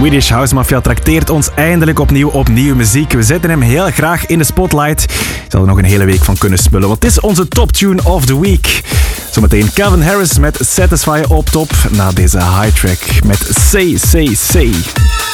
Swedish House Mafia trakteert ons eindelijk opnieuw op nieuwe muziek. We zetten hem heel graag in de spotlight. Je zal er nog een hele week van kunnen spullen, want het is onze top tune of the week. Zometeen Calvin Harris met Satisfy op top, na deze high track met Say Say Say.